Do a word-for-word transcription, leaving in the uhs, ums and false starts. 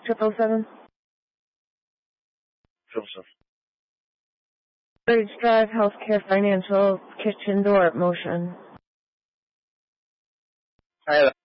Triple seven. Triple seven. Ridge Drive Healthcare Financial Kitchen Door Motion. Hi.